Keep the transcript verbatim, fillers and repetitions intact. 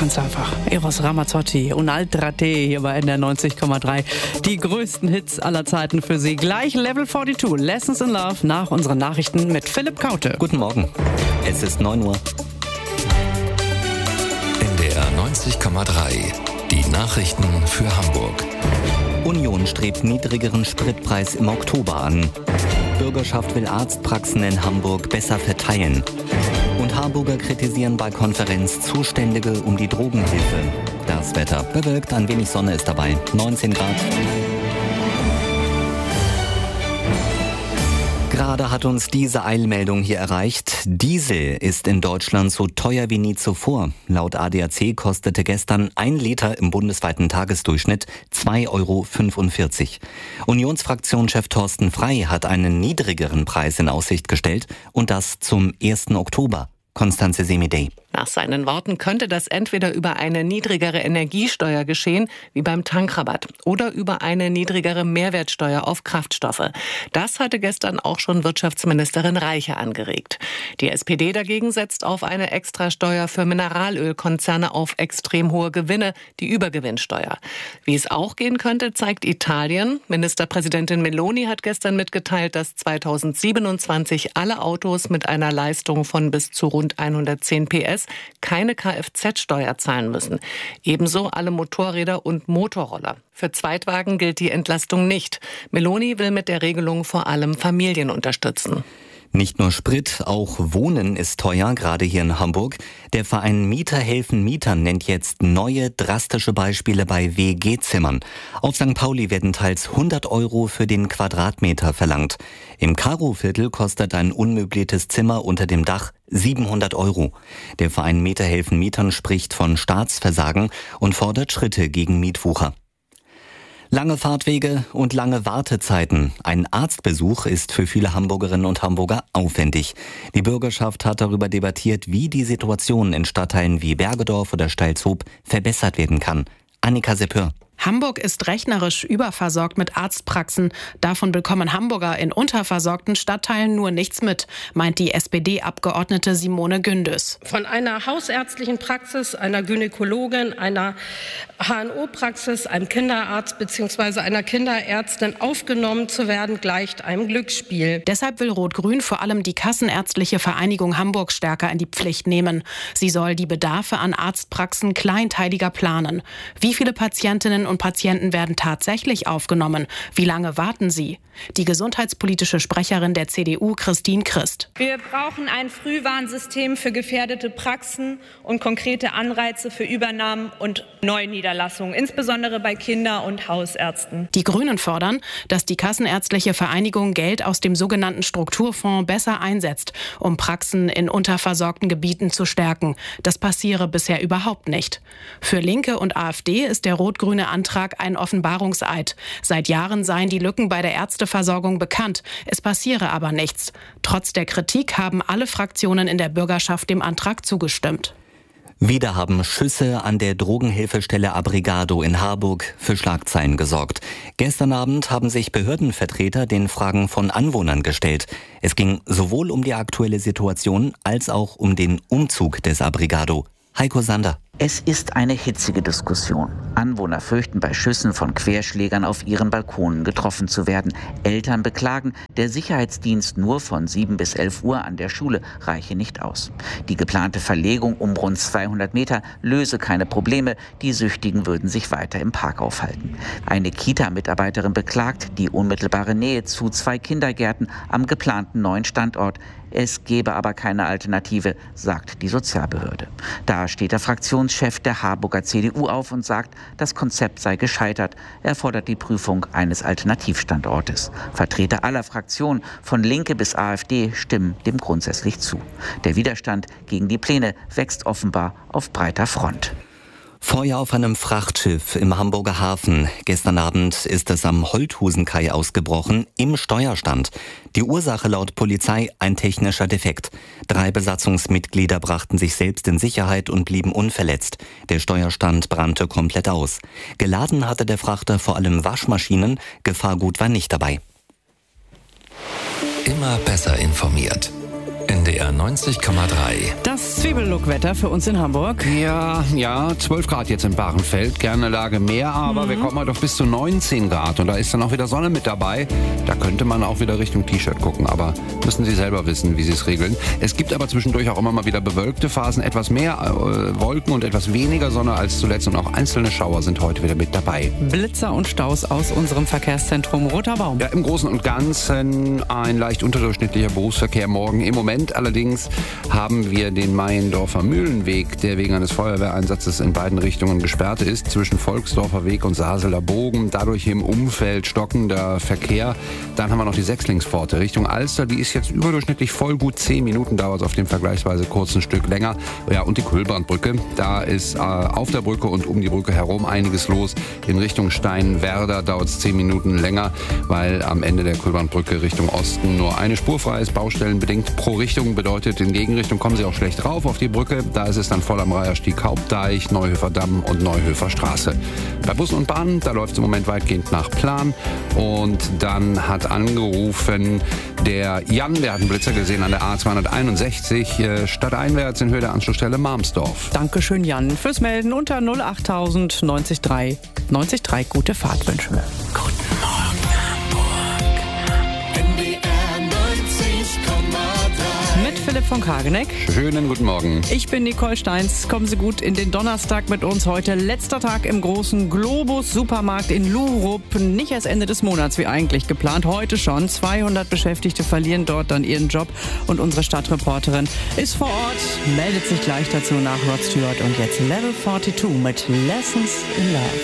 kann's einfach. Eros Ramazzotti, Un'altra te hier bei N D R neunzig Komma drei. Die größten Hits aller Zeiten für Sie. Gleich Level zweiundvierzig, Lessons in Love nach unseren Nachrichten mit Philipp Kaute. Guten Morgen, es ist neun Uhr. N D R neunzig Komma drei, die Nachrichten für Hamburg. Union strebt niedrigeren Spritpreis im Oktober an. Bürgerschaft will Arztpraxen in Hamburg besser verteilen. Und Harburger kritisieren bei Konferenz Zuständige um die Drogenhilfe. Das Wetter bewölkt, ein wenig Sonne ist dabei. neunzehn Grad. Gerade hat uns diese Eilmeldung hier erreicht. Diesel ist in Deutschland so teuer wie nie zuvor. Laut A D A C kostete gestern ein Liter im bundesweiten Tagesdurchschnitt zwei Euro fünfundvierzig. Unionsfraktionschef Thorsten Frey hat einen niedrigeren Preis in Aussicht gestellt und das zum ersten Oktober. Constanze Semidey. Nach seinen Worten könnte das entweder über eine niedrigere Energiesteuer geschehen, wie beim Tankrabatt, oder über eine niedrigere Mehrwertsteuer auf Kraftstoffe. Das hatte gestern auch schon Wirtschaftsministerin Reiche angeregt. Die S P D dagegen setzt auf eine Extrasteuer für Mineralölkonzerne auf extrem hohe Gewinne, die Übergewinnsteuer. Wie es auch gehen könnte, zeigt Italien. Ministerpräsidentin Meloni hat gestern mitgeteilt, dass zweitausendsiebenundzwanzig alle Autos mit einer Leistung von bis zu rund hundertzehn P S keine Kfz-Steuer zahlen müssen. Ebenso alle Motorräder und Motorroller. Für Zweitwagen gilt die Entlastung nicht. Meloni will mit der Regelung vor allem Familien unterstützen. Nicht nur Sprit, auch Wohnen ist teuer, gerade hier in Hamburg. Der Verein Mieter helfen Mietern nennt jetzt neue, drastische Beispiele bei W G-Zimmern. Auf Sankt Pauli werden teils hundert Euro für den Quadratmeter verlangt. Im Karo-Viertel kostet ein unmöbliertes Zimmer unter dem Dach siebenhundert Euro. Der Verein Mieter helfen Mietern spricht von Staatsversagen und fordert Schritte gegen Mietwucher. Lange Fahrtwege und lange Wartezeiten. Ein Arztbesuch ist für viele Hamburgerinnen und Hamburger aufwendig. Die Bürgerschaft hat darüber debattiert, wie die Situation in Stadtteilen wie Bergedorf oder Steilshoop verbessert werden kann. Annika Seppör. Hamburg ist rechnerisch überversorgt mit Arztpraxen. Davon bekommen Hamburger in unterversorgten Stadtteilen nur nichts mit, meint die S P D-Abgeordnete Simone Gündüz. Von einer hausärztlichen Praxis, einer Gynäkologin, einer H N O-Praxis, einem Kinderarzt bzw. einer Kinderärztin aufgenommen zu werden, gleicht einem Glücksspiel. Deshalb will Rot-Grün vor allem die Kassenärztliche Vereinigung Hamburg stärker in die Pflicht nehmen. Sie soll die Bedarfe an Arztpraxen kleinteiliger planen. Wie viele Patientinnen und Patienten werden tatsächlich aufgenommen? Wie lange warten sie? Die gesundheitspolitische Sprecherin der C D U, Christine Christ. Wir brauchen ein Frühwarnsystem für gefährdete Praxen und konkrete Anreize für Übernahmen und Neuniederlassungen, insbesondere bei Kinder- und Hausärzten. Die Grünen fordern, dass die Kassenärztliche Vereinigung Geld aus dem sogenannten Strukturfonds besser einsetzt, um Praxen in unterversorgten Gebieten zu stärken. Das passiere bisher überhaupt nicht. Für Linke und AfD ist der rot-grüne Antrag ein Offenbarungseid. Seit Jahren seien die Lücken bei der Ärzteversorgung bekannt. Es passiere aber nichts. Trotz der Kritik haben alle Fraktionen in der Bürgerschaft dem Antrag zugestimmt. Wieder haben Schüsse an der Drogenhilfestelle Abrigado in Harburg für Schlagzeilen gesorgt. Gestern Abend haben sich Behördenvertreter den Fragen von Anwohnern gestellt. Es ging sowohl um die aktuelle Situation als auch um den Umzug des Abrigado. Heiko Sander. Es ist eine hitzige Diskussion. Anwohner fürchten, bei Schüssen von Querschlägern auf ihren Balkonen getroffen zu werden. Eltern beklagen, der Sicherheitsdienst nur von sieben bis elf Uhr an der Schule reiche nicht aus. Die geplante Verlegung um rund zweihundert Meter löse keine Probleme. Die Süchtigen würden sich weiter im Park aufhalten. Eine Kita-Mitarbeiterin beklagt die unmittelbare Nähe zu zwei Kindergärten am geplanten neuen Standort. Es gebe aber keine Alternative, sagt die Sozialbehörde. Da steht der Fraktionschef der Harburger C D U auf und sagt, das Konzept sei gescheitert. Er fordert die Prüfung eines Alternativstandortes. Vertreter aller Fraktionen, von Linke bis AfD, stimmen dem grundsätzlich zu. Der Widerstand gegen die Pläne wächst offenbar auf breiter Front. Feuer auf einem Frachtschiff im Hamburger Hafen. Gestern Abend ist es am Holthusenkai ausgebrochen, im Steuerstand. Die Ursache laut Polizei ein technischer Defekt. Drei Besatzungsmitglieder brachten sich selbst in Sicherheit und blieben unverletzt. Der Steuerstand brannte komplett aus. Geladen hatte der Frachter vor allem Waschmaschinen. Gefahrgut war nicht dabei. Immer besser informiert. N D R neunzig Komma drei. Das Zwiebellook-Wetter für uns in Hamburg. Ja, ja, zwölf Grad jetzt in Bahrenfeld, gerne eine Lage mehr, aber mhm. wir kommen halt auf bis zu neunzehn Grad und da ist dann auch wieder Sonne mit dabei. Da könnte man auch wieder Richtung T-Shirt gucken, aber müssen Sie selber wissen, wie Sie es regeln. Es gibt aber zwischendurch auch immer mal wieder bewölkte Phasen, etwas mehr äh, Wolken und etwas weniger Sonne als zuletzt und auch einzelne Schauer sind heute wieder mit dabei. Blitzer und Staus aus unserem Verkehrszentrum Roter Baum. Ja, im Großen und Ganzen ein leicht unterdurchschnittlicher Berufsverkehr morgen. Im Moment allerdings haben wir den Meiendorfer Mühlenweg, der wegen eines Feuerwehreinsatzes in beiden Richtungen gesperrt ist, zwischen Volksdorfer Weg und Saseler Bogen. Dadurch im Umfeld stockender Verkehr. Dann haben wir noch die Sechslingspforte Richtung Alster. Die ist jetzt überdurchschnittlich voll. Gut zehn Minuten dauert es auf dem vergleichsweise kurzen Stück länger. Ja, und die Kühlbrandbrücke. Da ist äh, auf der Brücke und um die Brücke herum einiges los. In Richtung Steinwerder dauert es zehn Minuten länger, weil am Ende der Kühlbrandbrücke Richtung Osten nur eine Spur frei ist. Baustellenbedingt pro Richtung bedeutet, in Gegenrichtung kommen Sie auch schlecht rauf auf die Brücke. Da ist es dann voll am Reiherstieg, Hauptdeich, Neuhöfer Damm und Neuhöfer Straße. Bei Bussen und Bahnen, da läuft es im Moment weitgehend nach Plan. Und dann hat angerufen der Jan, der hat einen Blitzer gesehen an der A zweihunderteinundsechzig, äh, stadteinwärts in Höhe der Anschlussstelle Marmsdorf. Dankeschön, Jan, fürs Melden unter null achttausend neunzig drei neunzig drei. Gute Fahrt wünschen wir. Guten Morgen, Hamburg. N D R neunzig Komma drei. Mit Philipp von Kageneck. Schönen guten Morgen. Ich bin Nicole Steins. Kommen Sie gut in den Donnerstag mit uns heute. Letzter Tag im großen Globus-Supermarkt in Lurup. Nicht erst Ende des Monats wie eigentlich geplant. Heute schon. zweihundert Beschäftigte verlieren dort dann ihren Job. Und unsere Stadtreporterin ist vor Ort, meldet sich gleich dazu nach Rod Stewart. Und jetzt Level zweiundvierzig mit Lessons in Love.